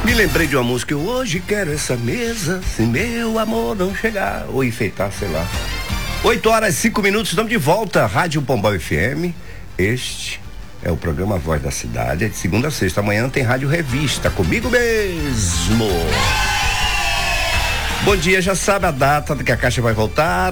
Me lembrei de uma música, eu hoje quero essa mesa, se meu amor não chegar, ou enfeitar, sei lá. 8h05, estamos de volta, Rádio Pombal FM. Este é o programa Voz da Cidade, é de segunda a sexta. Amanhã tem Rádio Revista, comigo mesmo. Bom dia, já sabe a data que a Caixa vai voltar?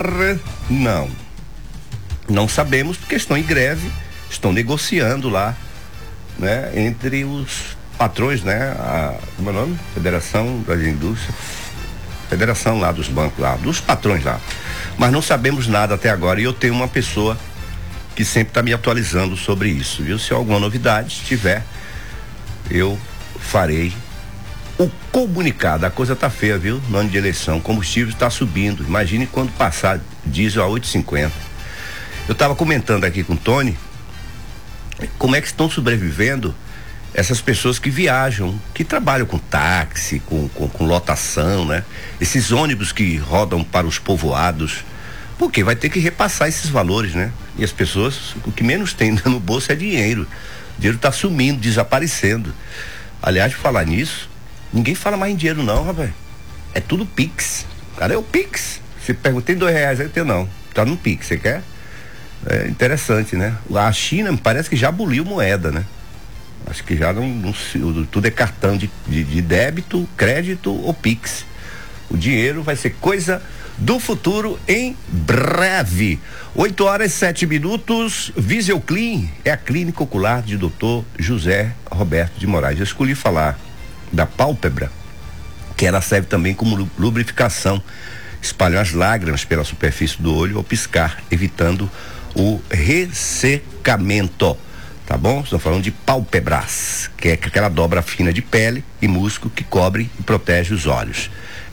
Não sabemos, porque estão em greve, estão negociando lá, né, entre os patrões, né, como é o nome? Federação das Indústrias, Federação lá dos bancos lá, dos patrões lá, mas não sabemos nada até agora, e eu tenho uma pessoa que sempre está me atualizando sobre isso, viu? Se alguma novidade tiver, eu farei o comunicado. A coisa tá feia, viu? No ano de eleição, combustível está subindo, imagine quando passar diesel a 8,50. Eu estava comentando aqui com o Tony como é que estão sobrevivendo essas pessoas que viajam, que trabalham com táxi, com lotação, né? Esses ônibus que rodam para os povoados, porque vai ter que repassar esses valores, né? E as pessoas, o que menos tem no bolso é dinheiro. O dinheiro tá sumindo, desaparecendo. Aliás, por falar nisso, ninguém fala mais em dinheiro não, rapaz. É tudo Pix. Cadê o Pix? Se perguntei R$2 aí, eu tenho não. Tá no Pix, você quer? É interessante, né? A China parece que já aboliu moeda, né? Acho que já não tudo é cartão de débito, crédito ou Pix. O dinheiro vai ser coisa do futuro em breve. 8h07. Viseu Clean é a clínica ocular de Dr. José Roberto de Moraes. Eu escolhi falar da pálpebra, que ela serve também como lubrificação. Espalham as lágrimas pela superfície do olho ao piscar, evitando o ressecamento. Tá bom? Estou falando de pálpebras, que é aquela dobra fina de pele e músculo que cobre e protege os olhos.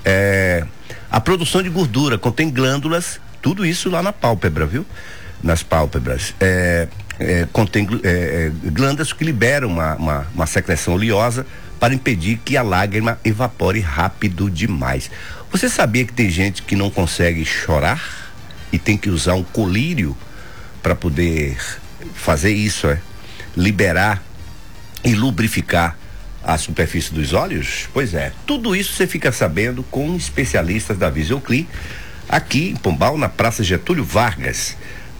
A produção de gordura contém glândulas, tudo isso lá na pálpebra, viu? Nas pálpebras. Contém glândulas que liberam uma secreção oleosa para impedir que a lágrima evapore rápido demais. Você sabia que tem gente que não consegue chorar e tem que usar um colírio para poder fazer isso, liberar e lubrificar a superfície dos olhos? Pois é, tudo isso você fica sabendo com especialistas da Viseu Clean, aqui em Pombal, na Praça Getúlio Vargas.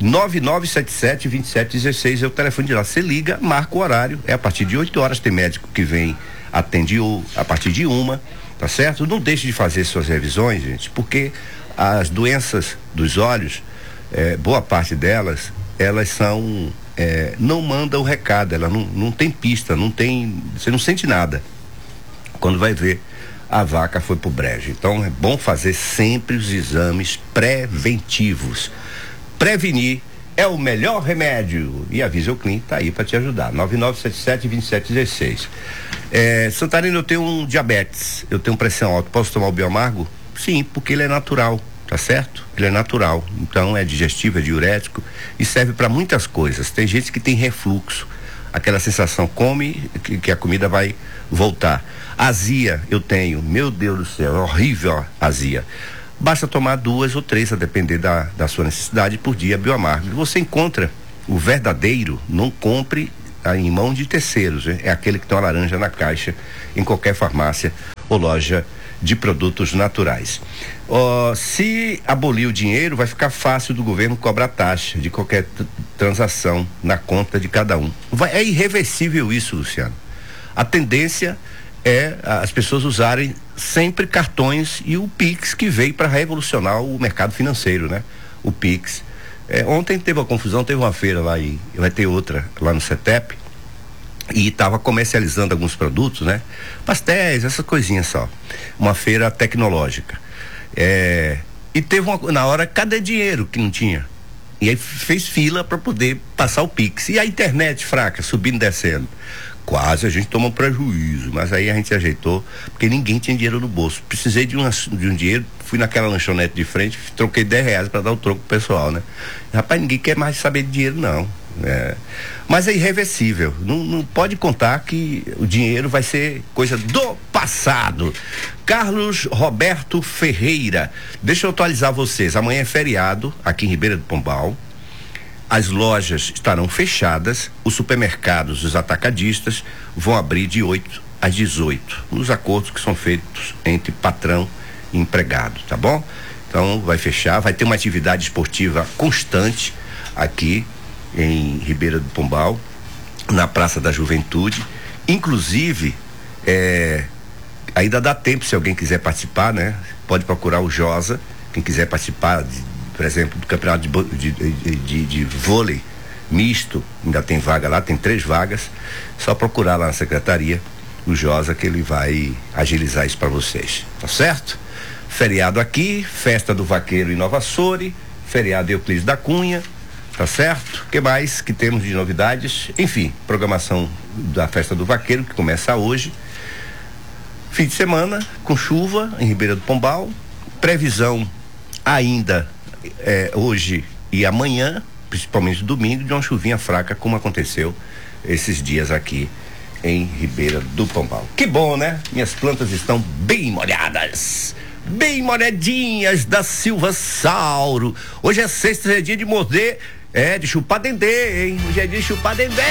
9977-2716 é o telefone de lá. Você liga, marca o horário, é a partir de 8h, tem médico que vem, atende a partir de 1h, tá certo? Não deixe de fazer suas revisões, gente, porque as doenças dos olhos, boa parte delas, elas são, não mandam recado, ela não tem pista, você não sente nada. Quando vai ver, a vaca foi pro brejo. Então é bom fazer sempre os exames preventivos. Prevenir é o melhor remédio, e a Viseu Clean tá aí para te ajudar. 9977-2716. Santarino, eu tenho um diabetes, eu tenho pressão alta, posso tomar o Bioamargo? Sim, porque ele é natural, tá certo? Ele é natural, então é digestivo, é diurético e serve para muitas coisas. Tem gente que tem refluxo, aquela sensação, come que a comida vai voltar. Azia eu tenho, meu Deus do céu, é horrível a azia. Basta tomar 2 ou 3, a depender da sua necessidade, por dia, Bioamargo. Você encontra o verdadeiro, não compre em mão de terceiros, é aquele que tem uma laranja na caixa, em qualquer farmácia ou loja de produtos naturais. Se abolir o dinheiro, vai ficar fácil do governo cobrar taxa de qualquer transação na conta de cada um. É irreversível isso, Luciano. A tendência é as pessoas usarem sempre cartões e o Pix, que veio para revolucionar o mercado financeiro, né? O Pix. Ontem teve uma confusão, teve uma feira lá e vai ter outra lá no CETEP, e estava comercializando alguns produtos, né? Pastéis, essas coisinhas só. Uma feira tecnológica. E teve na hora, cadê dinheiro que não tinha? E aí fez fila para poder passar o Pix. E a internet fraca, subindo e descendo. Quase a gente toma um prejuízo, mas aí a gente se ajeitou, porque ninguém tinha dinheiro no bolso. Precisei de um dinheiro, fui naquela lanchonete de frente, troquei R$10 para dar o troco pro pessoal, né? Rapaz, ninguém quer mais saber de dinheiro, não. Mas é irreversível. Não pode contar que o dinheiro vai ser coisa do passado. Carlos Roberto Ferreira, deixa eu atualizar vocês. Amanhã é feriado aqui em Ribeira do Pombal. As lojas estarão fechadas, os supermercados, os atacadistas vão abrir de 8 às 18, nos acordos que são feitos entre patrão e empregado, tá bom? Então vai fechar, vai ter uma atividade esportiva constante aqui em Ribeira do Pombal, na Praça da Juventude. Inclusive, ainda dá tempo, se alguém quiser participar, né? Pode procurar o Josa, quem quiser participar, por exemplo, do campeonato de vôlei misto, ainda tem vaga lá, tem 3 vagas, só procurar lá na secretaria o Josa que ele vai agilizar isso para vocês, tá certo? Feriado aqui, festa do Vaqueiro em Nova Soure, feriado Euclides da Cunha, tá certo? O que mais que temos de novidades? Enfim, programação da festa do Vaqueiro que começa hoje, fim de semana com chuva em Ribeira do Pombal, previsão ainda hoje e amanhã, principalmente domingo, de uma chuvinha fraca, como aconteceu esses dias aqui em Ribeira do Pombal. Que bom, né? Minhas plantas estão bem molhadas, bem molhadinhas, da Silva Sauro. Hoje é sexta, é dia de morder, de chupar dendê, hein? Hoje é dia de chupar dendê.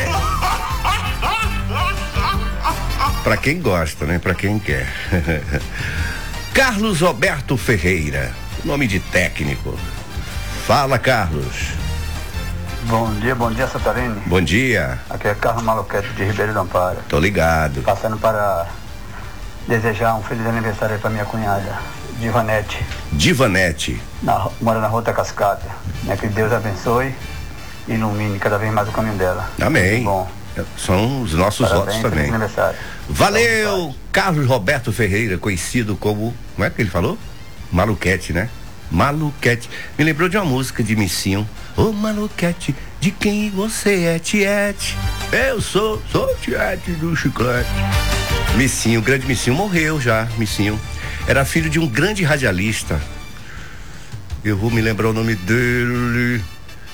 Pra quem gosta, né? Pra quem quer. Carlos Roberto Ferreira, nome de técnico. Fala, Carlos. Bom dia, Santarene. Bom dia. Aqui é Carlos Maluquete de Ribeiro do Amparo. Tô ligado. Passando para desejar um feliz aniversário para minha cunhada, Divanete. Divanete. Mora na Rota Cascata. Que Deus abençoe e ilumine cada vez mais o caminho dela. Amém. Bom. São os nossos votos também. Feliz aniversário. Valeu, Carlos Roberto Ferreira, conhecido como, como é que ele falou? Maluquete, né? Maluquete. Me lembrou de uma música de Missinho. Ô Maluquete, de quem você é, Tiete? Eu sou Tiete do Chiclete. Missinho, o grande Missinho morreu já, Missinho. Era filho de um grande radialista. Eu vou me lembrar o nome dele.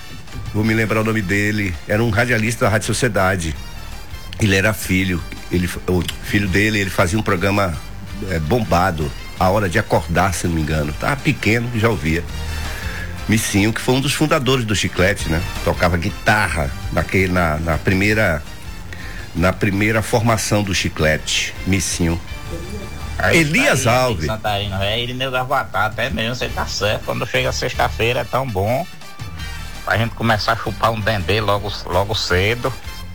Era um radialista da Rádio Sociedade. Ele era filho. O filho dele, ele fazia um programa bombado, A Hora de Acordar, se não me engano. Tava pequeno, já ouvia. Missinho, que foi um dos fundadores do Chiclete, né? Tocava guitarra na primeira formação do Chiclete. Missinho. Elias Alves. Santarino, Irineu das Batatas, é mesmo, você tá certo. Quando chega sexta-feira é tão bom pra gente começar a chupar um dendê logo cedo.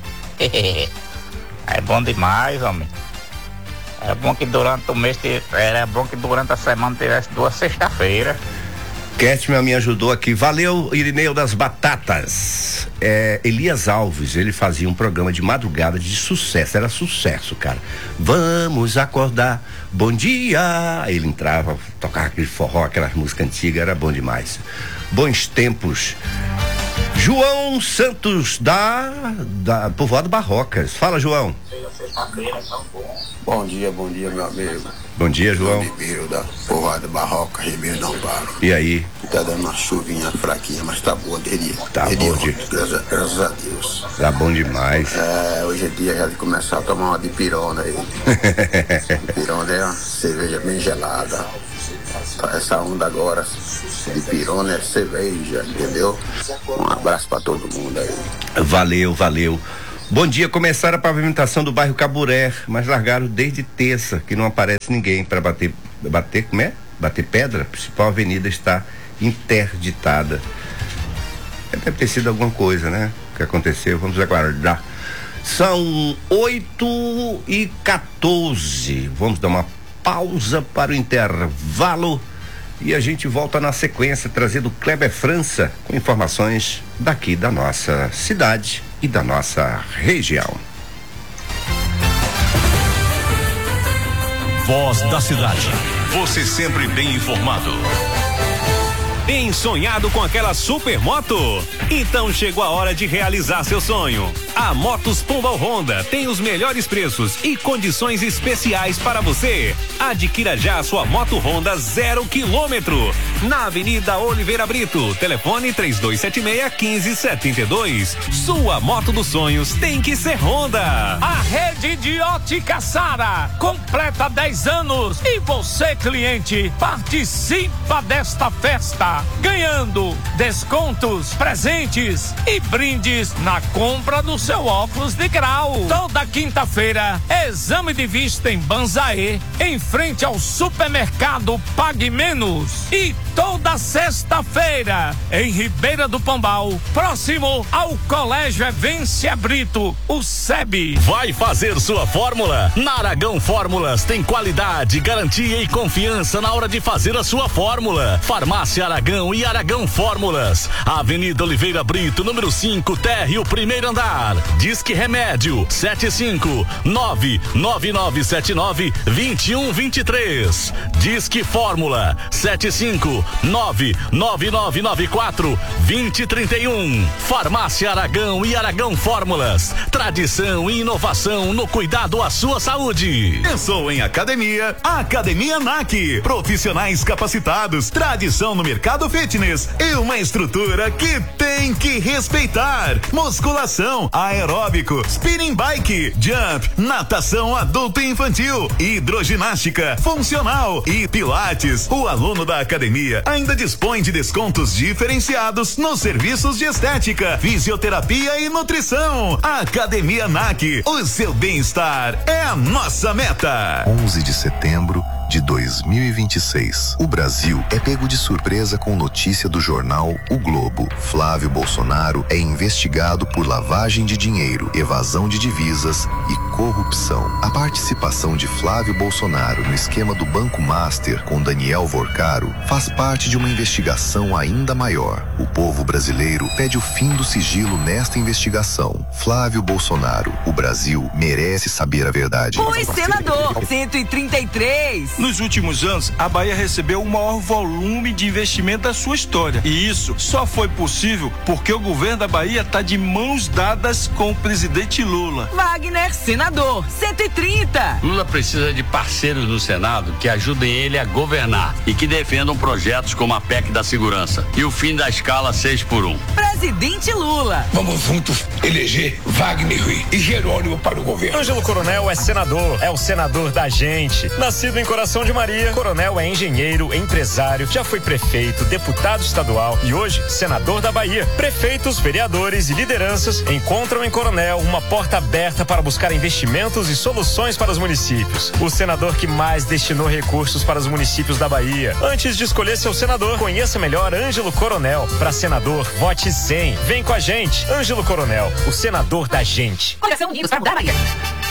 É bom demais, homem. É bom que durante o mês, era bom que durante a semana tivesse 2 sexta-feiras. Ketman me ajudou aqui. Valeu, Irineu das Batatas. Elias Alves, ele fazia um programa de madrugada de sucesso. Era sucesso, cara. Vamos acordar, bom dia. Ele entrava, tocava aquele forró, aquelas músicas antigas, era bom demais. Bons tempos. João Santos da Povoado Barrocas. Fala, João. Bom dia, meu amigo. Bom dia, João. Ribeiro da Povoado Barroca, Ribeiro do Amparo. E aí? Tá dando uma chuvinha fraquinha, mas tá boa dele. Tá bom, graças a Deus. Tá bom demais. Hoje é dia já de começar a tomar uma de pirona aí. Pirona é uma cerveja bem gelada. Essa onda agora de pirona é cerveja, entendeu? Um abraço pra todo mundo aí. Valeu. Bom dia, começaram a pavimentação do bairro Caburé, mas largaram desde terça, que não aparece ninguém para bater pedra. A principal avenida está interditada. Deve ter sido alguma coisa, né? O que aconteceu, vamos aguardar. São 8h14. Vamos dar uma pausa para o intervalo e a gente volta na sequência trazendo Kleber França com informações daqui da nossa cidade e da nossa região. Voz da cidade. Você sempre bem informado. Tem sonhado com aquela super moto? Então chegou a hora de realizar seu sonho. A Motos Pombal Honda tem os melhores preços e condições especiais para você. Adquira já a sua moto Honda 0 km. na Avenida Oliveira Brito. Telefone 3276-1572. Sua moto dos sonhos tem que ser Honda. A rede de ótica Sara completa 10 anos e você, cliente, participa desta festa, ganhando descontos, presentes e brindes na compra do seu óculos de grau. Toda quinta-feira, exame de vista em Banzaê, em frente ao supermercado Pague Menos. E toda sexta-feira, em Ribeira do Pombal, próximo ao Colégio Evência Brito, o SEB. Vai fazer sua fórmula? Na Aragão Fórmulas tem qualidade, garantia e confiança na hora de fazer a sua fórmula. Farmácia Aragão e Aragão Fórmulas. Avenida Oliveira Brito, número 5, térreo, primeiro andar. Disque Remédio 75999792123. Disque Fórmula 75999942031. Farmácia Aragão e Aragão Fórmulas. Tradição e inovação no cuidado à sua saúde. Pensou em academia? Academia NAC. Profissionais capacitados, tradição no mercado fitness e uma estrutura que tem que respeitar. Musculação, aeróbico, spinning bike, jump, natação adulto e infantil, hidroginástica, funcional e pilates. O aluno da academia ainda dispõe de descontos diferenciados nos serviços de estética, fisioterapia e nutrição. Academia NAC, o seu bem-estar é a nossa meta. 11 de setembro de 2026. O Brasil é pego de surpresa com notícia do jornal O Globo. Flávio Bolsonaro é investigado por lavagem de dinheiro, evasão de divisas e corrupção. A participação de Flávio Bolsonaro no esquema do Banco Master com Daniel Vorcaro faz parte de uma investigação ainda maior. O povo brasileiro pede o fim do sigilo nesta investigação. Flávio Bolsonaro, o Brasil merece saber a verdade. Oi, senador, 133. Nos últimos anos, a Bahia recebeu o maior volume de investimento da sua história. E isso só foi possível porque o governo da Bahia está de mãos dadas com o presidente Lula. Wagner, senador, 130. Lula precisa de parceiros no Senado que ajudem ele a governar e que defendam projetos como a PEC da segurança e o fim da escala 6x1. Presidente Lula. Vamos juntos eleger Wagner e Jerônimo para o governo. Ângelo Coronel é senador, é o senador da gente. Nascido em Coração de Maria, Coronel é engenheiro, empresário, já foi prefeito, deputado estadual e hoje senador da Bahia. Prefeitos, vereadores e lideranças encontram em Coronel uma porta aberta para buscar investimentos e soluções para os municípios. O senador que mais destinou recursos para os municípios da Bahia. Antes de escolher seu senador, conheça melhor Ângelo Coronel. Para senador, vote 100. Vem com a gente, Ângelo Coronel, o senador da gente. Coração Unidos para mudar a Bahia.